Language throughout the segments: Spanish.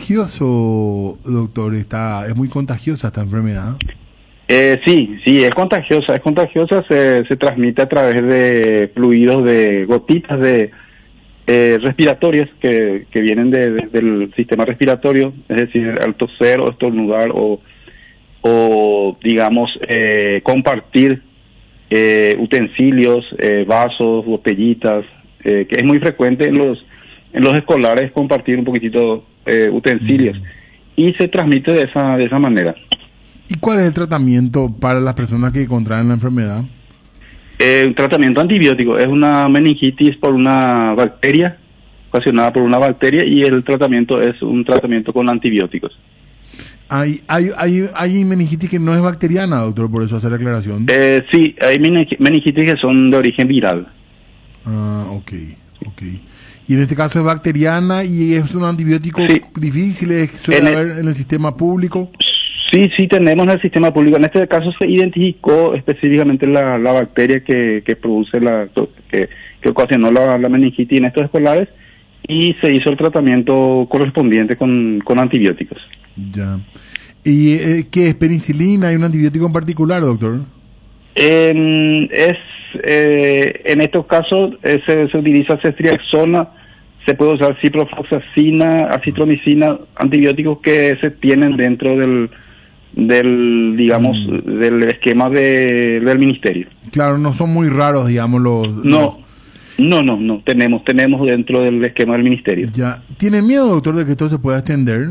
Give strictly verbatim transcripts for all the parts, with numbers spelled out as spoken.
contagioso, doctor? Está, ¿Es muy contagiosa esta enfermedad? Eh, sí, sí, es contagiosa. Es contagiosa, se, se transmite a través de fluidos, de gotitas de eh, respiratorias que, que vienen de, de, del sistema respiratorio, es decir, al toser o estornudar o, o digamos, eh, compartir eh, utensilios, eh, vasos, botellitas, eh, que es muy frecuente en los en los escolares compartir un poquitito eh, utensilios, y se transmite de esa de esa manera. ¿Y cuál es el tratamiento para las personas que contraen la enfermedad? Eh, un tratamiento antibiótico, es una meningitis por una bacteria, ocasionada por una bacteria, y el tratamiento es un tratamiento con antibióticos. Hay, hay, hay, hay meningitis que no es bacteriana, doctor, por eso hacer la aclaración. Eh, sí, hay meningitis que son de origen viral. Ah, ok, ok. Y en este caso es bacteriana y es un antibiótico Sí. difícil, ¿es- suele En el- haber en el sistema público? Sí, sí tenemos en el sistema público. En este caso se identificó específicamente la, la bacteria que, que produce la que, que ocasionó la, la meningitis en estos escolares, y se hizo el tratamiento correspondiente con, con antibióticos. Ya. ¿Y eh, qué es penicilina? ¿Hay un antibiótico en particular, doctor? Eh, es eh, en estos casos eh, se, se utiliza ceftriaxona, se puede usar ciprofloxacina, acitromicina, antibióticos que se tienen dentro del del digamos Mm. del esquema de, del ministerio. Claro, no son muy raros, digamos, los... No, no, no, no, tenemos tenemos dentro del esquema del ministerio. los- ya. ¿Tienen miedo, doctor, de que esto se pueda extender?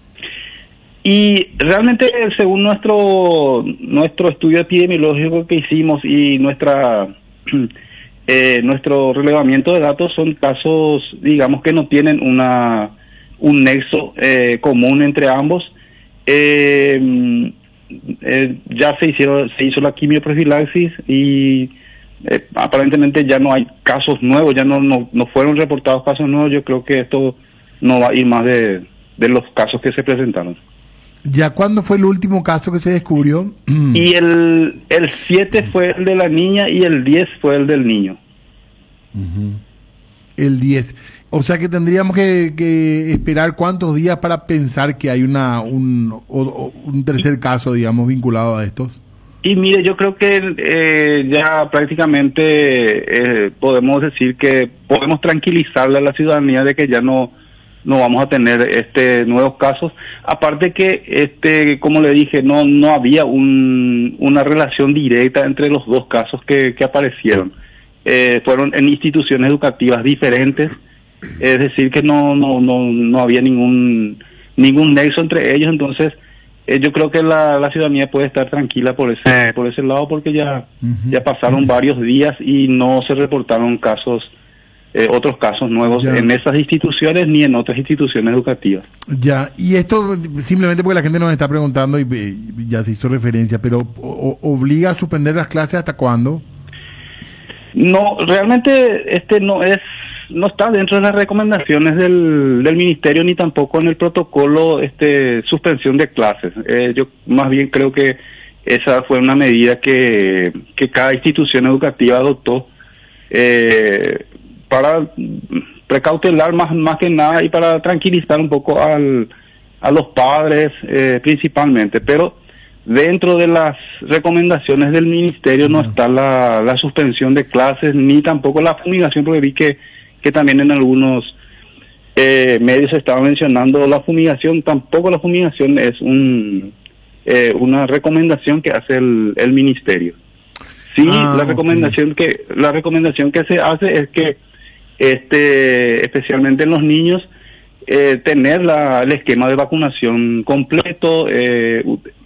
Y realmente, según nuestro nuestro estudio epidemiológico que hicimos y nuestra eh, nuestro relevamiento de datos, son casos, digamos, que no tienen una un nexo eh, común entre ambos. Eh, eh, ya se hicieron se hizo la quimioprofilaxis y eh, aparentemente ya no hay casos nuevos, ya no, no no fueron reportados casos nuevos. Yo creo que esto no va a ir más de de los casos que se presentaron. ¿Ya cuándo fue el último caso que se descubrió? Y el el siete fue el de la niña y el diez fue el del niño. Ujú. El diez. O sea que tendríamos que, que esperar cuántos días para pensar que hay una un, o- o un tercer caso, digamos, vinculado a estos. Y mire, yo creo que eh, ya prácticamente eh, podemos decir que podemos tranquilizarle a la ciudadanía de que ya no no vamos a tener este nuevos casos. Aparte que, este como le dije, no no había un, una relación directa entre los dos casos que, que aparecieron. Eh, fueron en instituciones educativas diferentes, es decir, que no no no no había ningún ningún nexo entre ellos. Entonces eh, yo creo que la, la ciudadanía puede estar tranquila por ese por ese lado, porque ya Ujú. ya pasaron varios días y no se reportaron casos eh, otros casos nuevos Ya. en esas instituciones ni en otras instituciones educativas. Ya, y esto simplemente porque la gente nos está preguntando y, y ya se hizo referencia, pero o- ¿obliga a suspender las clases hasta cuándo? No, realmente este no es no está dentro de las recomendaciones del, del ministerio, ni tampoco en el protocolo este suspensión de clases. Eh, yo más bien creo que esa fue una medida que, que cada institución educativa adoptó eh, para precautelar más más que nada y para tranquilizar un poco al, a los padres eh, principalmente. Pero dentro de las recomendaciones del ministerio no está la, la suspensión de clases ni tampoco la fumigación, porque vi que, que también en algunos eh, medios se estaba mencionando la fumigación. Tampoco la fumigación es un eh, una recomendación que hace el, el ministerio. Sí, Ah, la ok. recomendación que la recomendación que se hace es que este especialmente en los niños eh, tener la, el esquema de vacunación completo, eh,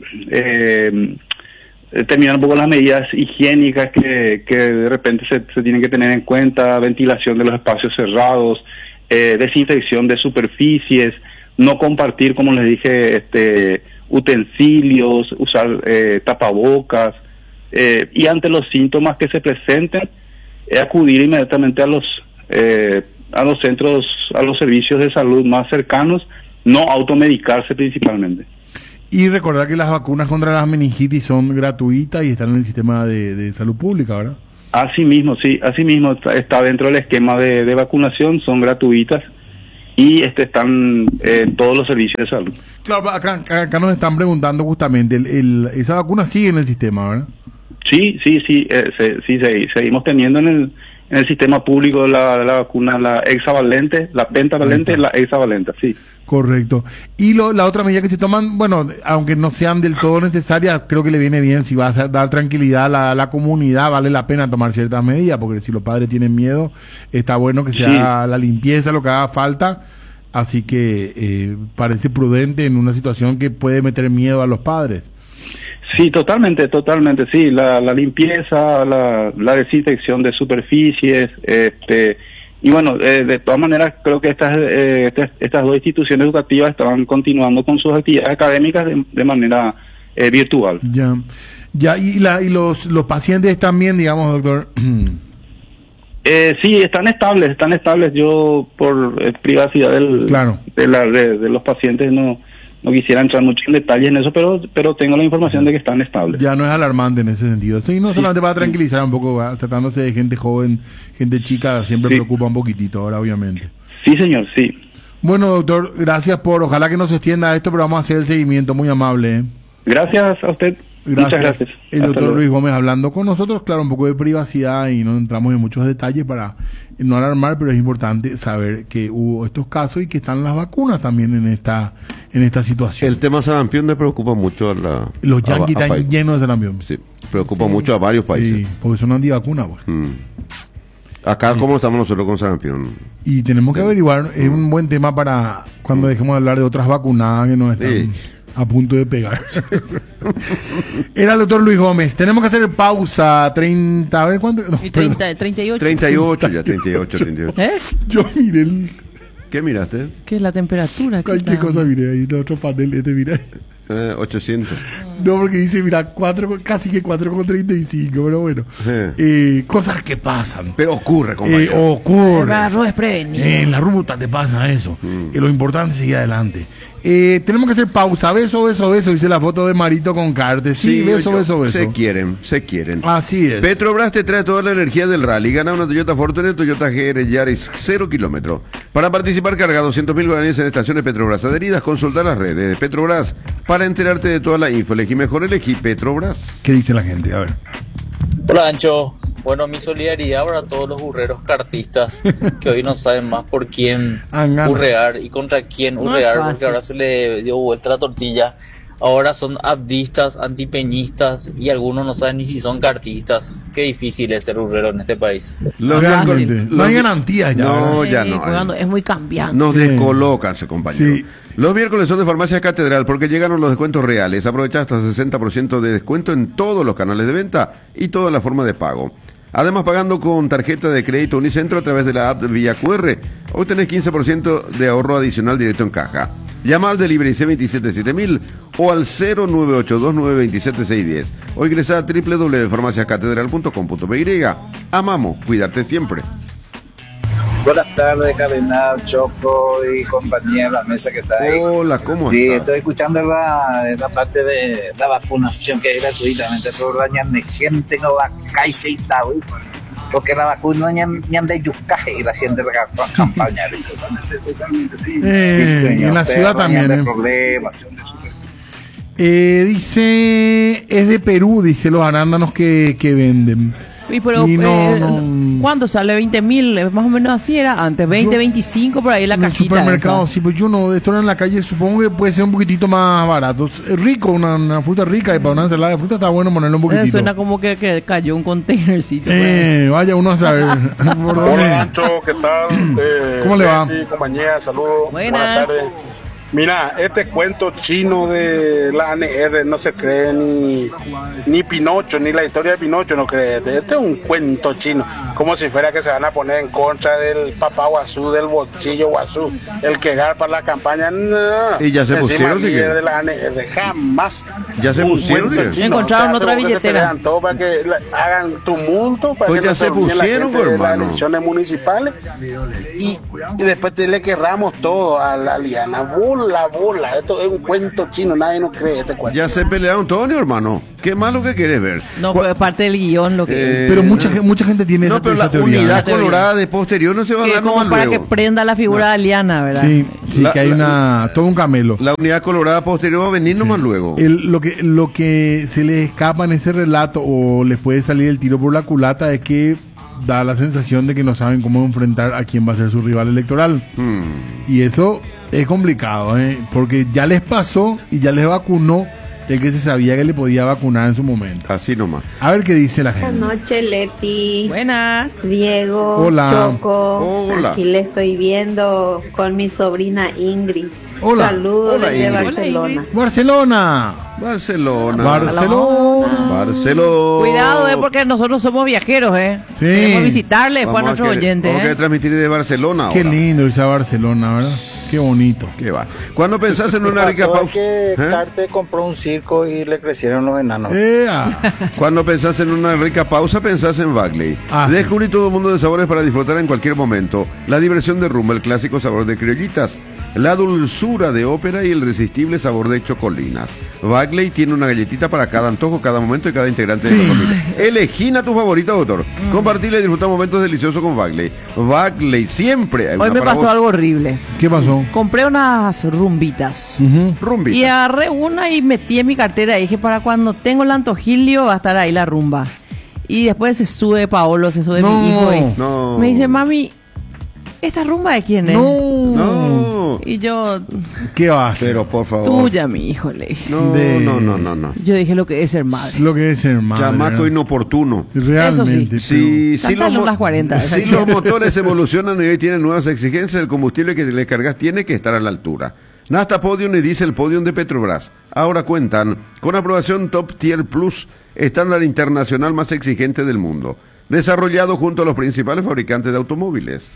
eh, terminar un poco las medidas higiénicas que, que de repente se, se tienen que tener en cuenta: ventilación de los espacios cerrados, eh, desinfección de superficies, no compartir, como les dije, este utensilios, usar eh, tapabocas, eh, y ante los síntomas que se presenten, eh, acudir inmediatamente a los eh, a los centros, a los servicios de salud más cercanos, no automedicarse principalmente. Y recordar que las vacunas contra la meningitis son gratuitas y están en el sistema de, de salud pública, ¿verdad? Así mismo, sí, así mismo está, está dentro del esquema de, de vacunación, son gratuitas y este están eh, todos los servicios de salud. Claro, acá, acá nos están preguntando justamente, el, el, esa vacuna sigue en el sistema, ¿verdad? Sí, sí, sí, eh, se, sí, se, seguimos teniendo en el en el sistema público la, la vacuna, la hexavalente, la pentavalente y la hexavalente, sí. Correcto. Y lo, la otra medida que se toman, bueno, aunque no sean del todo necesarias, creo que le viene bien, si va a dar tranquilidad a la, a la comunidad, vale la pena tomar ciertas medidas, porque si los padres tienen miedo, está bueno que se Sí. haga la limpieza, lo que haga falta, así que eh, parece prudente en una situación que puede meter miedo a los padres. Sí, totalmente, totalmente, sí, la, la limpieza, la, la desinfección de superficies, este, y bueno, eh, de todas maneras creo que estas, eh, estas estas dos instituciones educativas estaban continuando con sus actividades académicas de, de manera eh, virtual. Ya, ya, y, la, y los, los pacientes también, digamos, doctor. Eh, sí, están estables, están estables. Yo por eh, privacidad del, Claro. de, la, de, de los pacientes no no quisiera entrar mucho en detalle en eso, pero pero tengo la información de que están estables. Ya no es alarmante en ese sentido. Sí, no solamente para tranquilizar un poco, ¿verdad? Tratándose de gente joven, gente chica, siempre Sí. preocupa un poquitito ahora, obviamente. Sí, señor, sí. Bueno, doctor, gracias por, ojalá que nos extienda esto, pero vamos a hacer el seguimiento, muy amable. ¿eh? Gracias a usted. Gracias. Muchas gracias. El Hasta doctor luego. Luis Gómez hablando con nosotros, claro, un poco de privacidad y no entramos en muchos detalles para no alarmar, pero es importante saber que hubo estos casos y que están las vacunas también en esta en esta situación. El tema sarampión le preocupa mucho a la... Los a- yanquis a están país. llenos de sarampión. Sí, preocupa mucho a varios países. Sí, porque son antivacunas, pues. Mm. Acá, ¿cómo estamos nosotros con sarampión? Y tenemos que averiguar, es un buen tema para cuando dejemos de hablar de otras vacunadas que nos están Sí. a punto de pegar. Era el doctor Luis Gómez. Tenemos que hacer pausa. treinta, a ver cuánto. No, Y perdón. treinta, treinta y ocho. treinta y ocho ya, treinta y ocho, treinta y ocho. ¿Eh? Yo miré el- ¿Qué miraste? ¿Qué es la temperatura? ¿Qué cualquier está? cosa, miré ahí, de otro panel, este miré. Eh, ochocientos. No, porque dice, mira, cuatro, casi que cuatro con treinta y cinco, pero bueno. Eh. Eh, cosas que pasan. Pero ocurre, Eh, compañero. ocurre. Agarro desprevenido. Eh, en la ruta te pasa eso. Mm. Que lo importante es seguir adelante. Eh, tenemos que hacer pausa. Beso, beso, beso. Dice la foto de Marito con Carte. Sí, beso, yo- beso, beso. Se quieren, se quieren. Así es. Petrobras te trae toda la energía del rally. Gana una Toyota Fortuner, Toyota G R Yaris, cero kilómetros. Para participar, carga doscientos mil guaraníes en estaciones Petrobras adheridas. Consulta las redes de Petrobras para enterarte de toda la info. Elegí mejor, elegí Petrobras. ¿Qué dice la gente? A ver. Hola Ancho, bueno, mi solidaridad para todos los burreros cartistas que hoy no saben más por quién Angana. burrear y contra quién No es burrear, fácil. porque ahora se le dio vuelta la tortilla. Ahora son abdistas, antipeñistas y algunos no saben ni si son cartistas. Qué difícil es ser burrero en este país. Los Fácil. miércoles- No hay los- garantías ya. No, ¿verdad? ya Eh, no. jugando, es muy cambiante. Nos Sí. descolocan, ese compañero. Sí. Los miércoles son de Farmacia Catedral porque llegaron los descuentos reales. Aprovecha hasta sesenta por ciento de descuento en todos los canales de venta y todas las formas de pago. Además, pagando con tarjeta de crédito Unicentro a través de la app vía Q R, obtenés quince por ciento de ahorro adicional directo en caja. Llama al delivery C veintisiete siete mil o al cero nueve ocho dos nueve veintisiete seiscientos diez o ingresa a doble u doble u doble u punto farmacia catedral punto com punto p y. Amamos cuidarte siempre. Buenas tardes, Cardenal, Choco y compañía de la mesa que está ahí. Hola, ¿cómo Sí, estás? estoy escuchando la, la parte de la vacunación que es gratuitamente, pero dañan de gente no va a caerse y tal, porque la vacuna ni anda de yucaje y la gente la ca- campaña. Eh, en la ciudad también. De eh. problemas. Eh, dice, es de Perú, dice los arándanos que, que venden. Y pero, Y no, eh, no. ¿cuánto sale? veinte mil, más o menos así era antes, veinte, Yo- veinticinco por ahí la En el cajita. supermercado, esa. sí, pues yo no, esto era en la calle, supongo que puede ser un poquitito más barato. Es rico, una, una fruta rica, y para una ensalada de fruta está bueno ponerle un Eh, poquitito. suena como que, que cayó un containercito. por ahí. Eh, vaya uno a saber. ¿Por dónde? Hola Ancho, ¿qué tal? Eh, ¿Cómo le va? Betty, compañía, saludos. Buenas. tardes. Mira, este cuento chino de la A N R no se cree ni, ni Pinocho, ni la historia de Pinocho no cree. Este es un cuento chino, como si fuera que se van a poner en contra del papá Guazú, del bolsillo Guazú, el que garpa la campaña. No. Y ya se Encima pusieron, el si líder quiere. de la A N R, jamás. Ya se Un pusieron, cuento si chino. quiere. Encontraron otra como que se billetera. pelean todo para que la- hagan tumulto, para Pues que ya no se olvide la pusieron, gente de las hermano. elecciones municipales y, y después te le querramos todo a la Liana Bull. la bola. Esto es un cuento chino, nadie nos cree este cuento. Ya se pelearon Antonio, hermano. ¿Qué más lo que quieres ver? No, Cu- pero es parte del guión lo que... Eh, Pero mucha, gen- mucha gente tiene No, esa, pero esa la teoría. unidad La teoría. colorada de posterior no se va a que dar es como nomás para luego. que prenda la figura de Liana, ¿verdad? Sí, sí, La- que hay la- una todo un camelo. La unidad colorada posterior va a venir nomás luego. El- lo que lo que se les escapa en ese relato o les puede salir el tiro por la culata es que da la sensación de que no saben cómo enfrentar a quién va a ser su rival electoral. Hmm. Y eso es complicado, ¿eh? Porque ya les pasó y ya les vacunó el que se sabía que le podía vacunar en su momento. Así nomás. A ver qué dice la gente. Buenas noches, Leti. Buenas. Diego, Hola. Choco. Hola. Aquí le estoy viendo con mi sobrina Ingrid. Hola. Saludos Hola, desde Ingrid. Barcelona. Barcelona. Barcelona. Barcelona. Barcelona. Cuidado, eh, porque nosotros somos viajeros, ¿eh? Sí. Queremos visitarle después a Vamos nuestros querer- oyentes, Vamos a ¿eh? querer transmitir desde Barcelona Qué ahora. lindo irse a Barcelona, ¿verdad? Qué bonito. Qué va. Cuando pensás en una rica Pasó pausa. que ¿Eh? Carte compró un circo y le crecieron los enanos. ¡Ea! Cuando pensás en una rica pausa, pensás en Bagley. Ah, sí. Descubrí todo un mundo de sabores para disfrutar en cualquier momento. La diversión de rumba, el clásico sabor de criollitas, la dulzura de ópera y el irresistible sabor de chocolinas. Bagley tiene una galletita para cada antojo, cada momento y cada integrante Sí. de la familia. Elegina tu favorita, doctor. Compartirla y disfrutar momentos deliciosos con Bagley. Bagley, siempre. hay Hoy una me para pasó vos. algo horrible. ¿Qué pasó? Compré unas rumbitas. Ujú. Rumbita. Y agarré una y metí en mi cartera y dije, para cuando tengo el antojilio va a estar ahí la rumba. Y después se sube Paolo, se sube No. mi hijo y No. me dice, mami, ¿esta rumba de quién es? No. No. Y yo, ¿Qué va a hacer? Pero por favor. tuya, mi hijo, le dije. No, De- no, no, no, no. Yo dije lo que es ser madre. Lo que es ser madre. Chamaco ¿verdad? inoportuno. Realmente. Si, si, Cántale los, mo- unas cuarenta, si exacto. los motores evolucionan y hoy tienen nuevas exigencias, el combustible que le cargas tiene que estar a la altura. Nafta Podium y Diesel Podium de Petrobras ahora cuentan con aprobación Top Tier Plus, estándar internacional más exigente del mundo, desarrollado junto a los principales fabricantes de automóviles.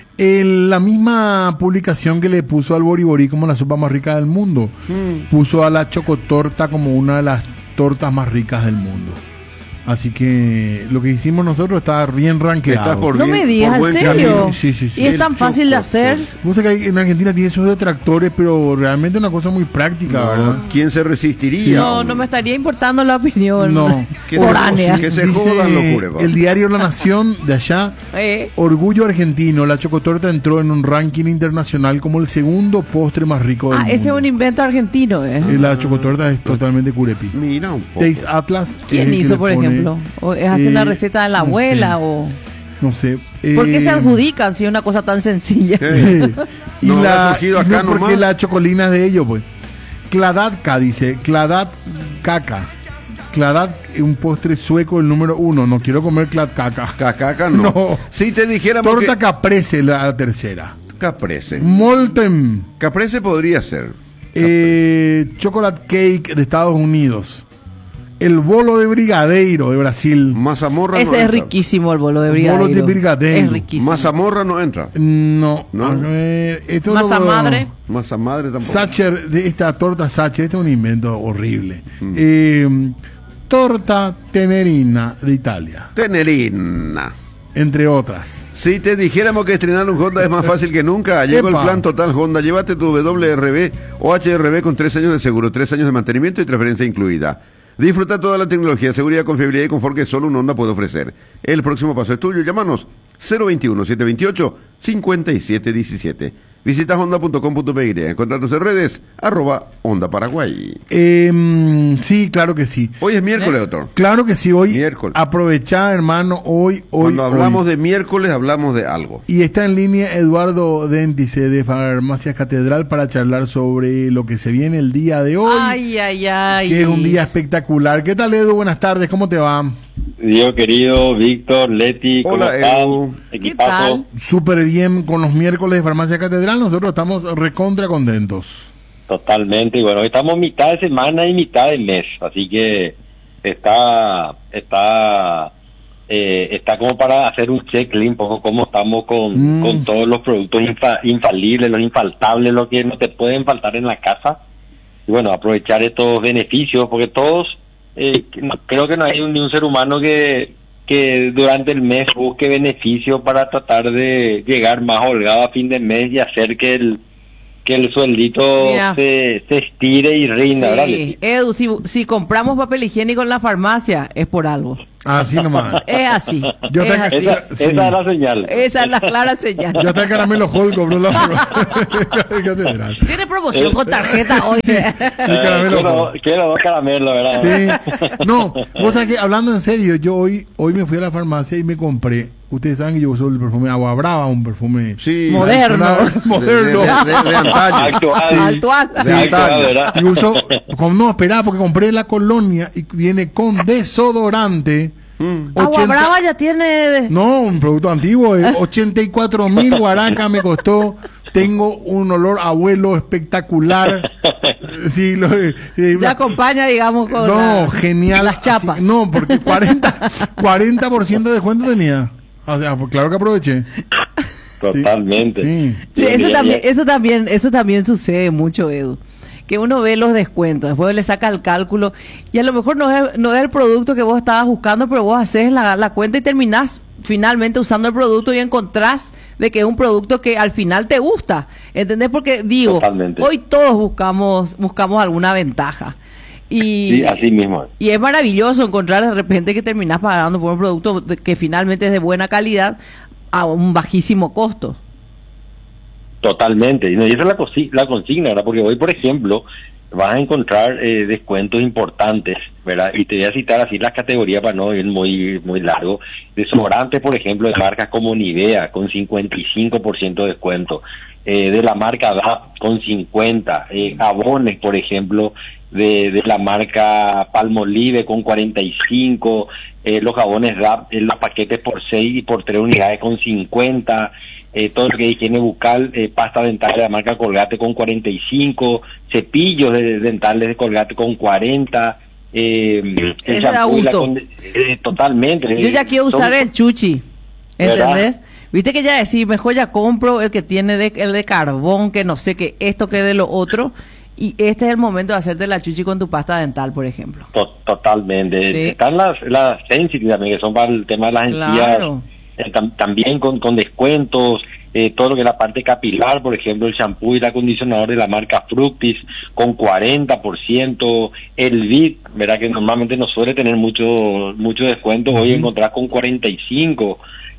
En la misma publicación que le puso al Boriborí como la sopa más rica del mundo, puso a la chocotorta como una de las tortas más ricas del mundo. Así que lo que hicimos nosotros está bien rankeado. Está por No bien- me digas, por ¿en buen serio? camino. Sí, sí, sí. Y es El tan fácil de hacer. Vos sabés que hay- en Argentina tiene esos detractores, pero realmente es una cosa muy práctica, No, ¿verdad? ¿quién se resistiría? No, no me estaría importando la opinión No. Que se- foránea. que se Dice jodan los jures, el diario La Nación de allá, Eh, Orgullo Argentino, la chocotorta entró en un ranking internacional como el segundo postre más rico del Ah, mundo. ese es un invento argentino, ¿eh? Eh, La chocotorta es totalmente curepi. Mira un poco. Taste Atlas. ¿Quién es el que hizo, le por pone, ejemplo? ¿O es hacer eh, una receta de la no abuela sé, o...? No sé. ¿Por qué eh, se adjudican si es una cosa tan sencilla? Eh, y no, la, ha surgido y no acá porque nomás. la chocolina es de ellos, pues. Cladatka dice, Cladat Caca. Cladat, un postre sueco, el número uno. No quiero comer Clad Caca. Cacaca no. No. Si te dijéramos Torta que... Caprese, la tercera. Caprese. Molten. Caprese podría ser. Eh, chocolate cake de Estados Unidos. El bolo de brigadeiro de Brasil. Mazamorra no Ese es entra. riquísimo, el bolo de brigadeiro. Bolo de brigadeiro. Es riquísimo. Mazamorra no entra. No. No. A ver, esto Masa lo- madre. Masa madre tampoco. Sacher, de esta torta Sacher, este es un invento horrible. Mm. Eh, torta tenerina de Italia, Tenerina. entre otras. Si te dijéramos que estrenar un Honda es más fácil que nunca, llegó el Epa. plan total Honda. Llévate tu W R B o H R B con tres años de seguro, tres años de mantenimiento y transferencia incluida. Disfruta toda la tecnología, seguridad, confiabilidad y confort que solo un Honda puede ofrecer. El próximo paso es tuyo. Llámanos cero veintiuno, setecientos veintiocho, cincuenta y siete diecisiete. Visita honda punto com punto p y. Encontrarnos en redes, arroba Honda Paraguay. Eh, sí, claro que sí. Hoy es miércoles, doctor. Claro que sí, hoy Miércoles. aprovechá, hermano, hoy, hoy. Cuando hablamos hoy. de miércoles, hablamos de algo. Y está en línea Eduardo Déntice de Farmacias Catedral para charlar sobre lo que se viene el día de hoy, Ay, ay, ay. que es un día espectacular. ¿Qué tal, Edu? Buenas tardes, ¿cómo te va? Dios querido, Víctor, Leti, ¿cómo Hola, están? Edu. ¿Qué Equipazo. tal? Súper bien con los miércoles de Farmacia Catedral, nosotros estamos recontra contentos. Totalmente. Y bueno, hoy estamos mitad de semana y mitad de mes, así que está está eh, está como para hacer un check-in, un poco cómo estamos con, Mm. con todos los productos infa- infalibles, los infaltables, lo que no te pueden faltar en la casa. Y bueno, aprovechar estos beneficios, porque todos, eh, no- creo que no hay un- ni un ser humano que que durante el mes busque beneficio para tratar de llegar más holgado a fin de mes y hacer que el que el sueldito Mira. se, se estire y rinda, ¿verdad? Sí, Edu, si, si compramos papel higiénico en la farmacia, es por algo. Así nomás. Es así. Yo es te- así. Esa, Sí. esa es la señal. Esa es la clara señal. Yo hasta el caramelo Hulk compró la catedral. Tiene promoción con tarjeta hoy. Y Eh, caramelo quiero, Hulk. quiero dos caramelos, ¿verdad? Sí. No, vos sabés que hablando en serio, yo hoy, hoy me fui a la farmacia y me compré. Ustedes saben que yo uso el perfume Agua Brava, un perfume Sí. Moderno. moderno. De, de- de- de antaño. Actual. Sí. Actual. Sí, actual, ¿verdad? Y uso, como no, esperá, porque compré la colonia y viene con desodorante. Agua ochenta Brava ya tiene. No, un producto antiguo, eh, ochenta y cuatro mil guaracas me costó. Tengo un olor a abuelo espectacular. Sí, lo, eh, eh, Ya acompaña, digamos, con no, la- genial. las chapas. Así- no, porque cuarenta por ciento de descuento tenía. O sea, pues claro que aproveché. Totalmente. Sí. Sí, Bien, eso bien, también, bien. eso también, eso también sucede mucho, Edu. Que uno ve los descuentos, después le saca el cálculo y a lo mejor no es, no es el producto que vos estabas buscando, pero vos haces la, la cuenta y terminás finalmente usando el producto y encontrás de que es un producto que al final te gusta, ¿entendés? Porque digo, Totalmente. hoy todos buscamos, buscamos alguna ventaja. Y, Sí, así mismo. y es maravilloso encontrar de repente que terminás pagando por un producto de- que finalmente es de buena calidad a un bajísimo costo. Totalmente. Y no, y esa es la, consi- la consigna, ¿verdad? Porque hoy, por ejemplo, vas a encontrar eh, descuentos importantes, ¿verdad? Y te voy a citar así las categorías para no ir muy muy largo. Desodorantes, por ejemplo, de marcas como Nivea, con cincuenta y cinco por ciento de descuento. Eh, de la marca D A P, con cincuenta. Eh, jabones, por ejemplo, de, de la marca Palmolive, con cuarenta y cinco. Eh, los jabones D A P, en los paquetes por seis y por tres unidades, con cincuenta. Eh, todo lo que es higiene bucal, eh, pasta dental de la marca Colgate con cuarenta y cinco, cepillos de, dentales de Colgate con cuarenta, eh, el Ese da shampoo y la gusto. conde- eh, totalmente. Yo ya quiero Son- usar el chuchi, ¿Verdad? ¿entendés? Viste que ya decís, mejor ya compro el que tiene de, el de carbón, que no sé qué, esto que de lo otro, y este es el momento de hacerte la chuchi con tu pasta dental, por ejemplo. To- totalmente. Sí. Están las, las Sensitive también, que son para el tema de las encías, Claro. eh, tam- también con, con descuentos, eh, todo lo que es la parte capilar, por ejemplo, el shampoo y el acondicionador de la marca Fructis con cuarenta por ciento, el V I T, ¿verdad? Que normalmente no suele tener mucho mucho descuento, hoy encontrás con cuarenta y cinco,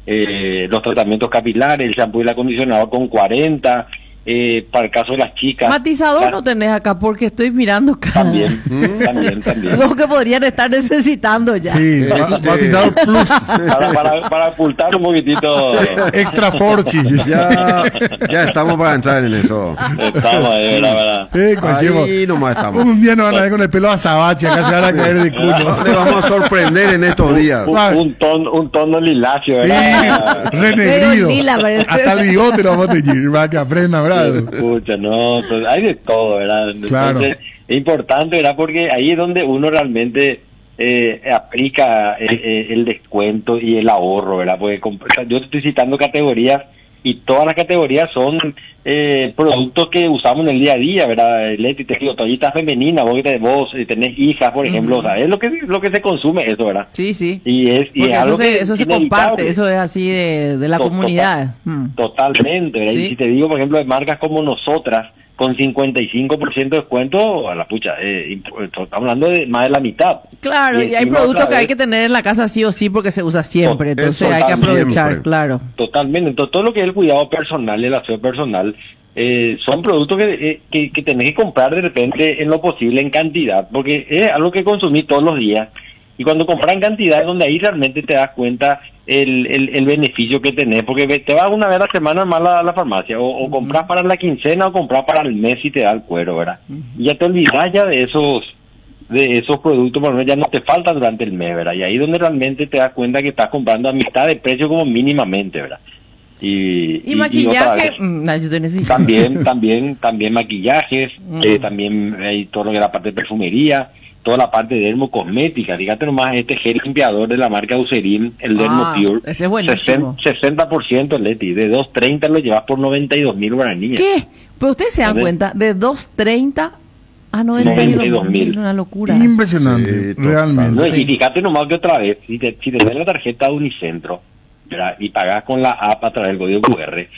eh, los tratamientos capilares, el shampoo y el acondicionador con cuarenta, eh, para el caso de las chicas. Matizador las- no tenés acá porque estoy mirando acá. También, también, también. Dos que podrían estar necesitando ya. Sí, ba- Este- matizador plus. Para, para, para ocultar un poquito. Extra forchi. Ya, ya estamos para entrar en eso. Estamos ahí, ¿verdad? ¿verdad? Eh, cualquier mo- Ahí nomás estamos. Un día nos van a ver con el pelo azabache, acá se van a caer de culo. Le vamos a sorprender en estos días. Un, un tono, un tono liláceo, Sí, ¿verdad? renegrido. Medio lila, parece. Hasta el bigote lo vamos a teñir, para que aprenda, ¿verdad? Escucha, no, pues, hay de todo, ¿verdad? Claro. Entonces, es importante, ¿verdad? Porque ahí es donde uno realmente eh, aplica el, el- el descuento y el ahorro, ¿verdad? Porque comp- o sea, yo estoy citando categorías y todas las categorías son eh, productos que usamos en el día a día, ¿verdad? Leti, te digo, toallitas femeninas, vos, que te- vos eh, tenés hijas, por ejemplo, o sea, es lo que, lo que se consume eso, ¿verdad? Sí, sí. Y es, y Porque es algo eso que se, eso se inevitable. comparte, eso es así de, de la To- comunidad. Mm. Totalmente, ¿verdad? Sí. Y si te digo, por ejemplo, de marcas como nosotras, con cincuenta y cinco por ciento de descuento, a la pucha, eh, imp- estamos hablando de más de la mitad. Claro, y, hay encima productos otra que hay vez- que tener en la casa sí o sí porque se usa siempre, Oh, entonces eso hay que aprovechar, siempre. claro. Totalmente, entonces todo lo que es el cuidado personal, el aseo personal, eh, son productos que, eh, que, que tenés que comprar de repente en lo posible en cantidad, porque es algo que consumís todos los días. Y cuando compras en cantidad es donde ahí realmente te das cuenta el, el, el beneficio que tenés, porque ve- te vas una vez a la semana más a la farmacia, o, o compras para la quincena o compras para el mes y te da el cuero, ¿verdad? Y ya te olvidas ya de esos de esos productos, por lo menos ya no te faltan durante el mes, ¿verdad? Y ahí es donde realmente te das cuenta que estás comprando a mitad de precio como mínimamente, ¿verdad? Y, Y, otra maquillaje, vez, mm, no, yo te necesito. también, también, también maquillajes, Mm. eh, también hay todo lo que es la parte de perfumería, toda la parte de dermocosmética. Fíjate nomás este gel limpiador de la marca Eucerin, el Dermo Ah, Pure. ese es buenísimo. sesenta por ciento, Leti, de doscientos treinta lo llevas por noventa y dos mil guaraníes. ¿Qué? Pero ustedes se dan ¿Entendés? cuenta, de doscientos treinta a noventa y dos mil, una locura. Impresionante, Sí, total. realmente. No, y fíjate nomás que otra vez, si te, si te das la tarjeta de Unicentro, ¿verdad? Y pagas con la app a través del código Q R,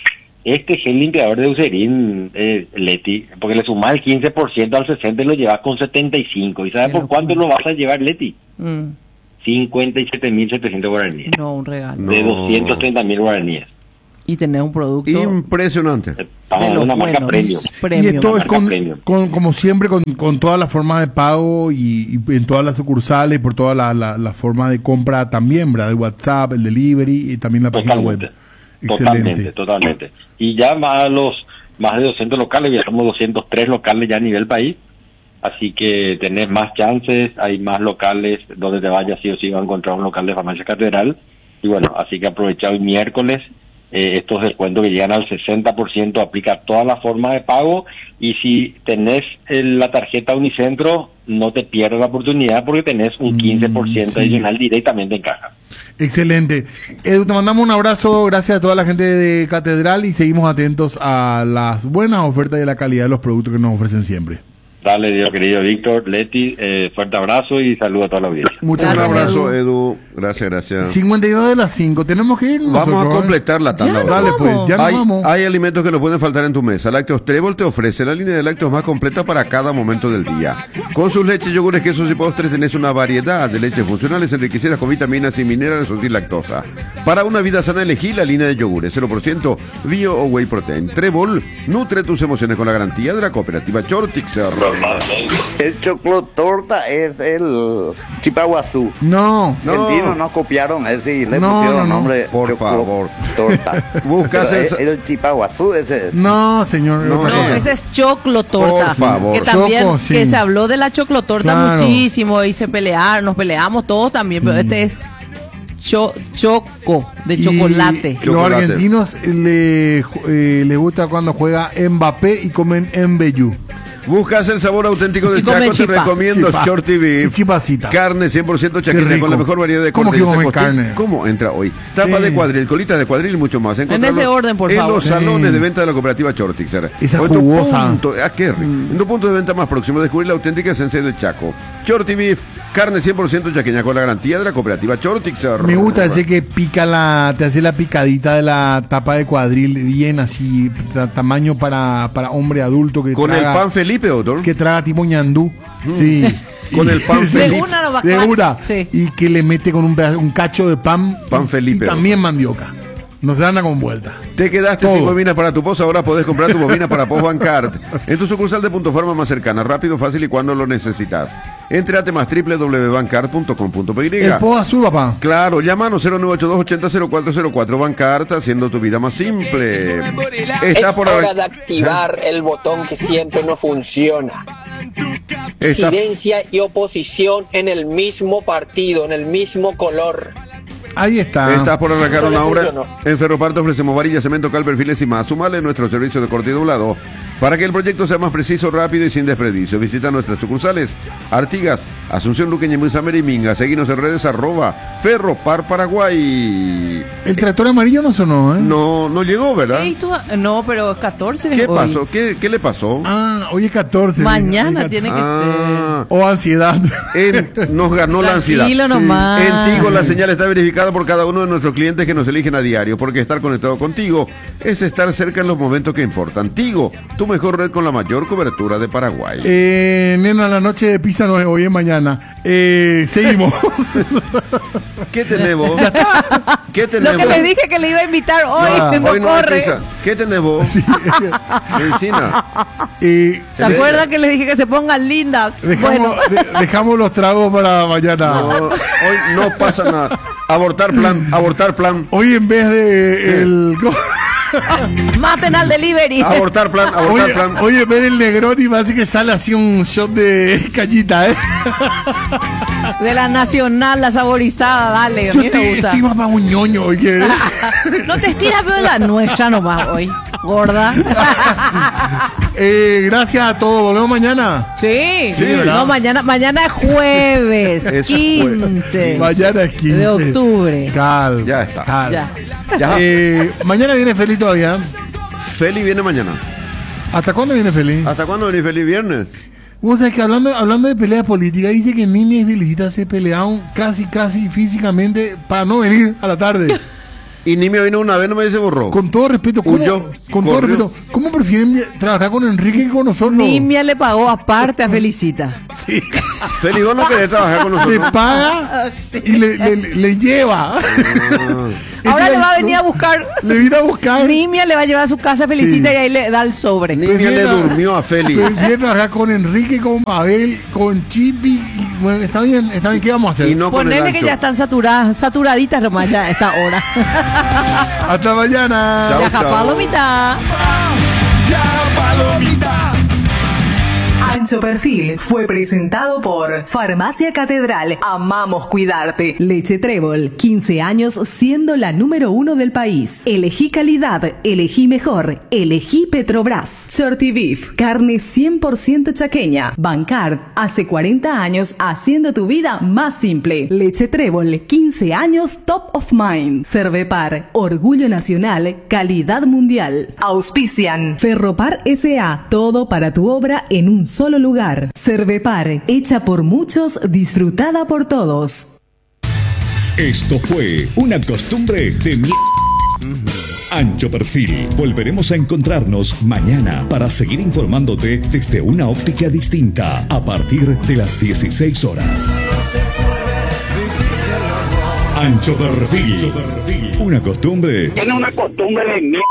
este gel limpiador de Eucerin, eh, Leti, porque le sumás el quince por ciento al sesenta y lo llevas con setenta y cinco. ¿Y sabes por cuánto lo vas a llevar, Leti? Mm. cincuenta y siete mil setecientos guaraníes. No, un regalo. De No. doscientos treinta mil guaraníes. Y tenés un producto Impresionante. Estamos de hablando de los una marca buenos. premium. Y Premium. esto es marca con, premium. con- como siempre, con, con todas las formas de pago y, y en todas las sucursales, por toda la, la, la forma de compra también, ¿verdad? El WhatsApp, el delivery y también la página Totalmente. web. Totalmente, Excelente. totalmente. Y ya más los más de doscientos locales, ya somos doscientos tres locales ya a nivel país, así que tenés más chances, hay más locales donde te vayas sí o sí vas a encontrar un local de Farmacia Catedral, y bueno, así que aprovecha hoy miércoles eh, estos descuentos que llegan al sesenta por ciento, aplica todas las formas de pago, y si tenés el- la tarjeta Unicentro, no te pierdas la oportunidad porque tenés un quince por ciento sí. adicional directamente en caja. Excelente. Edu, te mandamos un abrazo, gracias a toda la gente de Catedral y seguimos atentos a las buenas ofertas y a la calidad de los productos que nos ofrecen siempre. Dale, Dios querido Víctor, Leti, eh, fuerte abrazo y saludo a toda la audiencia. Muchas Un Gracias, abrazo, Edu. Edu. Gracias, gracias. cincuenta y dos de las cinco, tenemos que ir. Vamos a completar la tanda. Ya, ahora. Dale, pues, ya nos Hay, vamos. hay alimentos que no pueden faltar en tu mesa. Lácteos Trébol te ofrece la línea de lácteos más completa para cada momento del día. Con sus leches, yogures, quesos y postres tenés una variedad de leches funcionales enriquecidas con vitaminas y minerales o sin lactosa. Para una vida sana elegí la línea de yogures cero por ciento bio o whey protein. Trébol nutre tus emociones con la garantía de la cooperativa Chortixer. El choclotorta es el chipaguazú. No, No. Argentinos no copiaron ese y le No, pusieron no, no. nombre Por favor. torta. Buscas el- el, el chipaguazú ese es. no, señor. No, No, Eh. ese es choclotorta. Por favor. Que también Choco, sí. que se habló de la choclotorta Claro. muchísimo y se pelearon, nos peleamos todos también, pero este es cho- choco, de Y chocolate. Los Chocolate. argentinos le, eh, les gusta cuando juega Mbappé y comen Mbeyú. Buscas el sabor auténtico del Y come Chaco, te chipa. recomiendo Chipa. Shorty Y Beef. chipacita. Carne cien por ciento Qué chaqueña rico. con la mejor variedad de ¿Cómo cortes que de comer costil. carne? ¿Cómo entra hoy? Tapa Sí. de cuadril, colitas de cuadril y mucho más. Encontrarlo ese orden, por en favor. los salones Sí. de venta de la cooperativa Chortixer. Esa O en tu jugosa. punto- ah, qué rico. En tu punto de venta más próximo, descubrir la auténtica esencia del Chaco. Shorty Beef, carne cien por ciento chaqueña con la garantía de la cooperativa Chortixer. Me gusta ese que pica la, te hace la picadita de la tapa de cuadril bien así, ta- tamaño para, para hombre adulto que Con traga, el pan Felipe, doctor. que traga tipo ñandú. Sí. Con el pan Sí. De Felipe. una no va a De clavar. una. Sí. Y que le mete con un, pedazo- un cacho de pan. Pan y- Felipe. Y también mandioca. No se anda con vuelta. Te quedaste Todo. sin bobinas para tu post, ahora podés comprar tu bobina para post Bancard en tu sucursal de Punto Farma más cercana, rápido, fácil y cuando lo necesitas. Entrate más doble u doble u doble u punto bancard punto com punto p y. El po azul, papá. Claro, llámanos cero nueve ocho dos ochenta cero cuatro cero cuatro Bancard, haciendo tu vida más simple. Está Es por hora arran- de activar el botón que siempre no funciona. Está- Disidencia y oposición en el mismo partido, en el mismo color. Ahí está. Estás por arrancar No le una obra. funcionó. En Ferroparto ofrecemos varillas, cemento, cal, perfiles y más. Sumale nuestro servicio de corte y doblado para que el proyecto sea más preciso, rápido y sin desperdicio. Visita nuestras sucursales Artigas, Asunción, Luqueña, Muisamere y Minga. Seguinos en redes arroba Ferropar Paraguay. El tractor amarillo no sonó, ¿eh? No, no llegó, ¿verdad? Ey, tú- no, pero es catorce. ¿Qué hoy. pasó? ¿Qué, qué le pasó? Ah, hoy es catorce. Mañana Hoy es tiene que Ah, O ansiedad. en- nos ganó la ansiedad. Tranquilo nomás. En Tigo la señal está verificada por cada uno de nuestros clientes que nos eligen a diario, porque estar conectado contigo es estar cerca en los momentos que importan. Tigo, tu mejor red con la mayor cobertura de Paraguay. Eh, nena, la noche de pizza no es hoy, es mañana. Eh, seguimos. ¿Qué tenemos? ¿Qué Lo tenemos? que le dije que le iba a invitar hoy, Ah, no Hoy no hay corre. pizza. ¿Qué tenemos? Sí. Encina. Eh, ¿Se acuerdan que le dije que se pongan lindas? dejamos, Bueno, de- dejamos los tragos para mañana. No, hoy no pasa nada. Abortar plan, abortar plan. Hoy en vez de el... maten al delivery. Abortar plan, abortar Oye, plan. oye, ver el Negroni parece que sale así un shot de cañita, ¿eh? De la nacional, la saborizada, dale, a Yo mí me te gusta. estoy más para un ñoño hoy que... No te estiras, pero la nuestra nomás hoy, gorda. Eh, gracias a todos. Volvemos mañana. Sí, Sí, ¿verdad? no, mañana, mañana es jueves, Es quince Mañana es quince de octubre. Cal. Ya está. cal. Ya. Ya. Eh, mañana viene Feli todavía. Feli viene mañana. ¿Hasta cuándo viene Feli? ¿Hasta cuándo viene Feli? Viernes. Vos sabés que hablando, hablando de peleas políticas, dice que Nini y Felicita se pelearon casi, casi físicamente para no venir a la tarde. Y Nimia vino una vez, no me dice borró. Con todo respeto, ¿cómo, Huyó, con todo corrió. respeto, ¿cómo prefieren trabajar con Enrique que con nosotros? Nimia le pagó aparte a Felicita. Sí. Feli, vos no querés trabajar con nosotros. Le paga y le, le, le lleva. Ahora le va a venir a buscar. Le vino a buscar. Nimia le va a llevar a su casa a Felicita Sí. y ahí le da el sobre. Nimia le durmió a Feli. Prefiere trabajar con Enrique, con Mabel, con Chipi. Y, bueno, está bien, está bien, ¿qué vamos a hacer? Y no con el Ponele que ancho. ya están saturadas, saturaditas nomás ya a esta hora. Hasta mañana. Chao, Ya chao. palomita. Ancho Perfil fue presentado por Farmacia Catedral. Amamos cuidarte. Leche Trébol, quince años siendo la número uno del país. Elegí calidad, elegí mejor, elegí Petrobras. Shorty Beef, carne cien por ciento chaqueña. Bancard, hace cuarenta años haciendo tu vida más simple. Leche Trébol, quince años top of mind. Cervepar, orgullo nacional, calidad mundial. Auspician Ferropar S A, todo para tu obra en un solo lugar. Cervepar, hecha por muchos, disfrutada por todos. Esto fue una costumbre de mi... Ancho Perfil. Volveremos a encontrarnos mañana para seguir informándote desde una óptica distinta a partir de las dieciséis horas. Ancho Perfil. Una costumbre. Tiene una costumbre de mierda.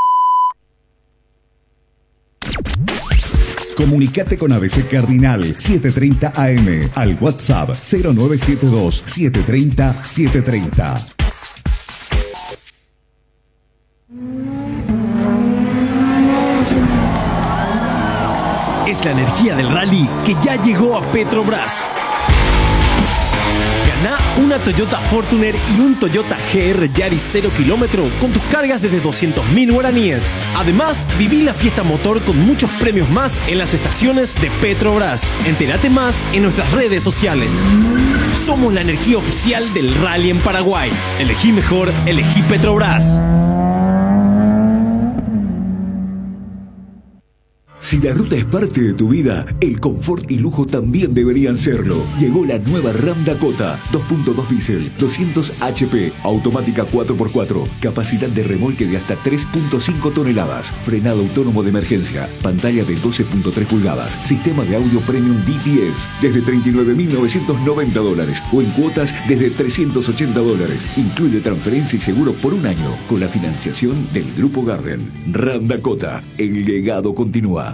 Comunicate con A B C Cardinal setecientos treinta A M al WhatsApp cero nueve siete dos, siete tres cero, siete tres cero. Es la energía del rally que ya llegó a Petrobras. Gana una Toyota Fortuner y un Toyota G R Yaris cero kilómetro con tus cargas desde doscientos mil guaraníes. Además, viví la fiesta motor con muchos premios más en las estaciones de Petrobras. Entérate más en nuestras redes sociales. Somos la energía oficial del rally en Paraguay. Elegí mejor, elegí Petrobras. Si la ruta es parte de tu vida, el confort y lujo también deberían serlo. Llegó la nueva Ram Dakota, dos punto dos diésel, doscientos H P, automática cuatro por cuatro, capacidad de remolque de hasta tres punto cinco toneladas, frenado autónomo de emergencia, pantalla de doce punto tres pulgadas, sistema de audio premium D T S, desde treinta y nueve mil novecientos noventa dólares o en cuotas desde trescientos ochenta dólares. Incluye transferencia y seguro por un año con la financiación del Grupo Garden. Ram Dakota, el legado continúa.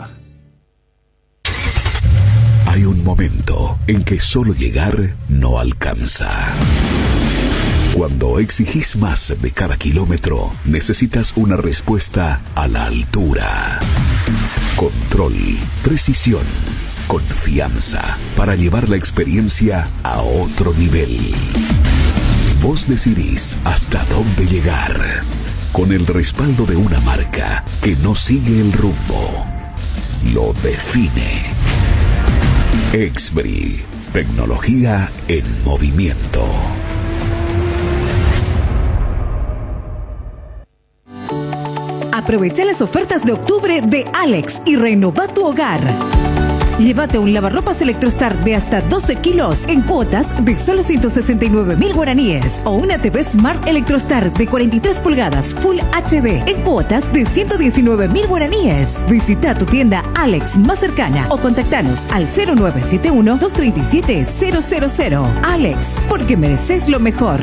Hay un momento en que solo llegar no alcanza. Cuando exigís más de cada kilómetro, necesitas una respuesta a la altura. Control, precisión, confianza para llevar la experiencia a otro nivel. Vos decidís hasta dónde llegar, con el respaldo de una marca que no sigue el rumbo, lo define. Exbri, tecnología en movimiento. Aprovecha las ofertas de octubre de Alex y renova tu hogar. Llévate un lavarropas Electrostar de hasta doce kilos en cuotas de solo ciento sesenta y nueve mil guaraníes o una T V Smart Electrostar de cuarenta y tres pulgadas Full H D en cuotas de ciento diecinueve mil guaraníes. Visita tu tienda Alex más cercana o contactanos al cero nueve siete uno, dos tres siete, cero cero cero. Alex, porque mereces lo mejor.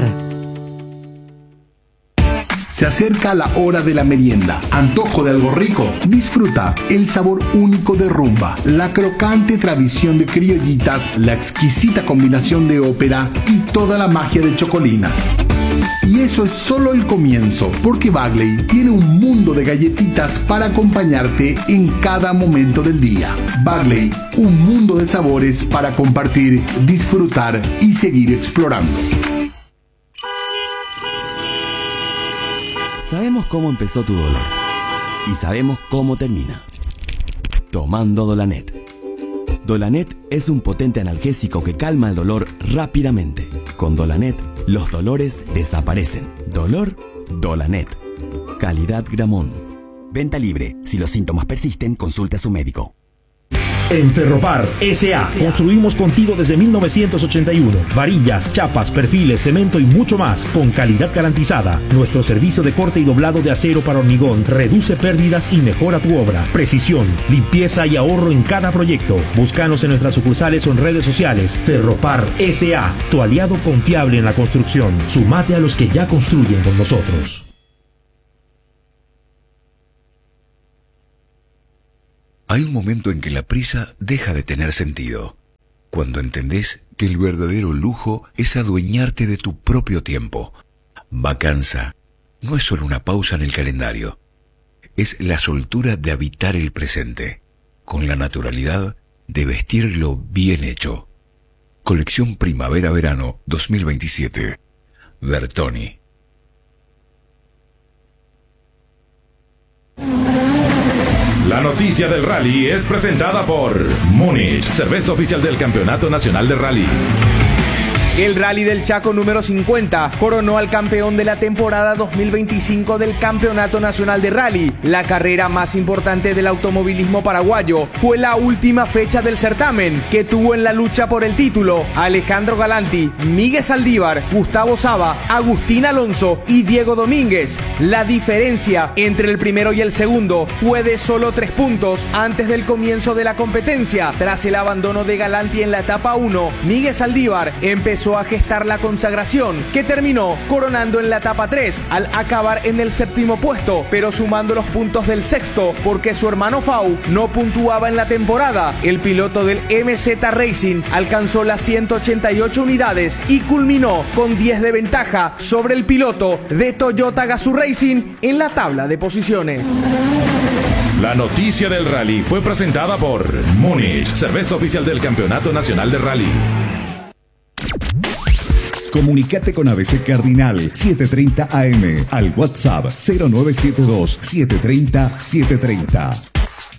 Se acerca la hora de la merienda. ¿Antojo de algo rico? Disfruta el sabor único de Rumba, la crocante tradición de criollitas, la exquisita combinación de ópera y toda la magia de chocolinas. Y eso es solo el comienzo, porque Bagley tiene un mundo de galletitas para acompañarte en cada momento del día. Bagley, un mundo de sabores para compartir, disfrutar y seguir explorando. Sabemos cómo empezó tu dolor y sabemos cómo termina. Tomando Dolanet. Dolanet es un potente analgésico que calma el dolor rápidamente. Con Dolanet, los dolores desaparecen. Dolor, Dolanet. Calidad Gramón. Venta libre. Si los síntomas persisten, consulte a su médico. En Ferropar S A construimos contigo desde mil novecientos ochenta y uno. Varillas, chapas, perfiles, cemento y mucho más con calidad garantizada. Nuestro servicio de corte y doblado de acero para hormigón reduce pérdidas y mejora tu obra. Precisión, limpieza y ahorro en cada proyecto. Búscanos en nuestras sucursales o en redes sociales. Ferropar S A, tu aliado confiable en la construcción. Sumate a los que ya construyen con nosotros. Hay un momento en que la prisa deja de tener sentido. Cuando entendés que el verdadero lujo es adueñarte de tu propio tiempo. Vacanza no es solo una pausa en el calendario. Es la soltura de habitar el presente, con la naturalidad de vestirlo bien hecho. Colección Primavera-Verano dos mil veintisiete. Bertoni. La noticia del rally es presentada por Múnich, cerveza oficial del Campeonato Nacional de Rally. El Rally del Chaco número cincuenta coronó al campeón de la temporada dos mil veinticinco del Campeonato Nacional de Rally. La carrera más importante del automovilismo paraguayo fue la última fecha del certamen, que tuvo en la lucha por el título Alejandro Galanti, Miguel Saldívar, Gustavo Saba, Agustín Alonso y Diego Domínguez. La diferencia entre el primero y el segundo fue de solo tres puntos antes del comienzo de la competencia. Tras el abandono de Galanti en la etapa uno, Miguel Saldívar empezó a gestar la consagración, que terminó coronando en la etapa tres al acabar en el séptimo puesto, pero sumando los puntos del sexto porque su hermano Fau no puntuaba en la temporada. El piloto del M Z Racing alcanzó las ciento ochenta y ocho unidades y culminó con diez de ventaja sobre el piloto de Toyota Gazoo Racing en la tabla de posiciones. La noticia del rally fue presentada por Múnich, cerveza oficial del Campeonato Nacional de Rally. Comunicate con A B C Cardinal setecientos treinta A M al WhatsApp cero nueve siete dos, siete tres cero, siete tres cero.